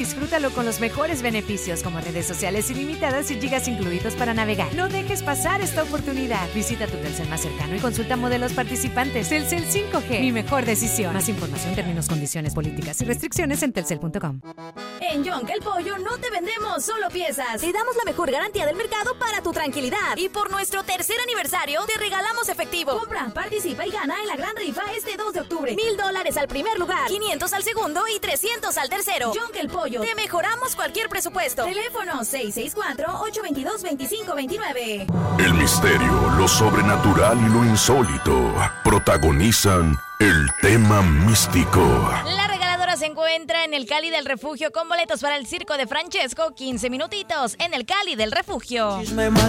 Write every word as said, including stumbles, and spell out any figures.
Disfrútalo con los mejores beneficios como redes sociales ilimitadas y gigas incluidos para navegar. No dejes pasar esta oportunidad. Visita tu Telcel más cercano y consulta modelos participantes. Telcel cinco G, mi mejor decisión. Más información, términos, condiciones, políticas y restricciones en telcel punto com. En Yonca el Pollo no te vendemos solo piezas. Te damos la mejor garantía del mercado para tu tranquilidad. Y por nuestro tercer aniversario, te regalamos efectivo. Compra, participa y gana en la gran rifa este dos de octubre. Mil dólares al primer lugar, quinientos al segundo y trescientos al tercero. Yonca el Pollo. Te mejoramos cualquier presupuesto. Teléfono seis seis cuatro, ocho dos dos, dos cinco dos nueve. El misterio, lo sobrenatural y lo insólito protagonizan el tema místico. La regaladora se encuentra en el Cali del Refugio con boletos para el circo de Francesco. quince minutitos en el Cali del Refugio. Chisme más